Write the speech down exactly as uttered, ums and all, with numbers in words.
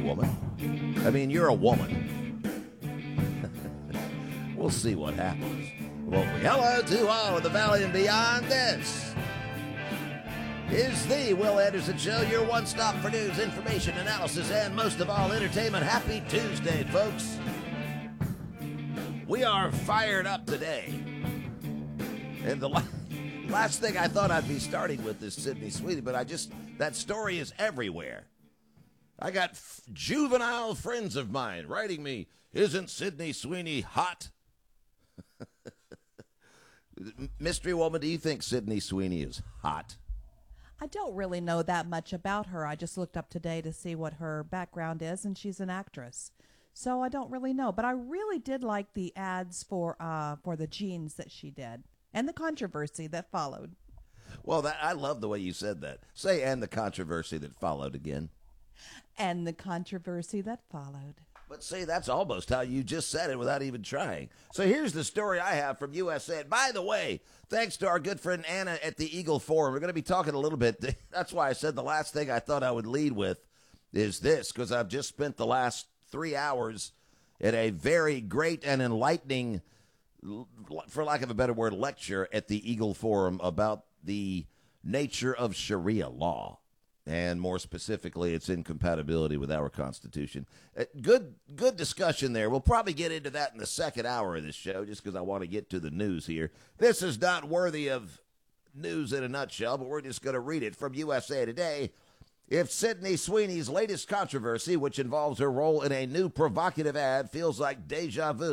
woman. I mean, you're a woman. We'll see what happens. Won't we? Hello to all of the valley and beyond. This is the Will Anderson Show, your one-stop for news, information, analysis, and most of all, entertainment. Happy Tuesday, folks. We are fired up today. And the la- last thing I thought I'd be starting with is Sydney Sweeney, but I just, that story is everywhere. I got f- juvenile friends of mine writing me, isn't Sydney Sweeney hot? Mystery woman, do you think Sydney Sweeney is hot? I don't really know that much about her. I just looked up today to see what her background is, and she's an actress. So I don't really know. But I really did like the ads for uh, for the jeans that she did and the controversy that followed. Well, that, I love the way you said that. Say, and the controversy that followed again. And the controversy that followed. But see, that's almost how you just said it without even trying. So here's the story I have from U S A. And by the way, thanks to our good friend Anna at the Eagle Forum, we're going to be talking a little bit. That's why I said the last thing I thought I would lead with is this, because I've just spent the last three hours at a very great and enlightening, for lack of a better word, lecture at the Eagle Forum about the nature of Sharia law. And more specifically, its incompatibility with our Constitution. Uh, good good discussion there. We'll probably get into that in the second hour of this show, just because I want to get to the news here. This is not worthy of news in a nutshell, but we're just going to read it from U S A Today. If Sydney Sweeney's latest controversy, which involves her role in a new provocative ad, feels like deja vu,